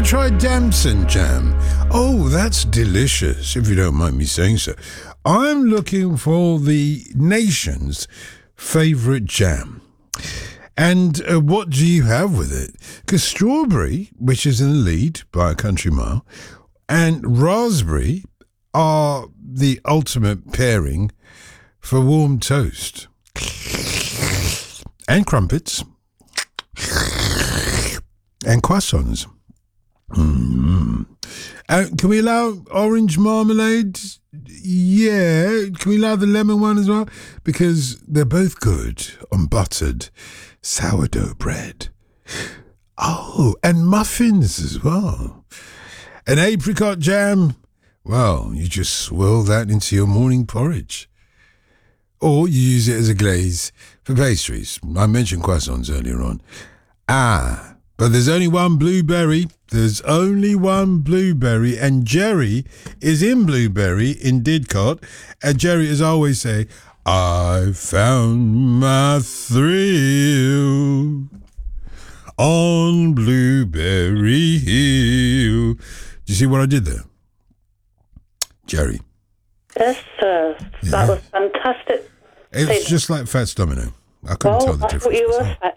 tried damson jam? Oh, that's delicious, if you don't mind me saying so. I'm looking for the nation's favourite jam. And what do you have with it? Because strawberry, which is in the lead by a country mile, and raspberry are the ultimate pairing for warm toast. And crumpets. And croissants. Can we allow orange marmalade? Yeah. Can we allow the lemon one as well? Because they're both good on buttered sourdough bread. Oh, and muffins as well. An apricot jam? Well, you just swirl that into your morning porridge. Or you use it as a glaze for pastries. I mentioned croissants earlier on. But there's only one blueberry. There's only one blueberry. And Jerry is in Blueberry in Didcot. And Jerry, as I always say, I found my thrill on Blueberry Hill. Do you see what I did there? Jerry. Yes, sir. Yeah. That was fantastic. It's just like Fats Domino. I couldn't tell the difference. I thought you were Fats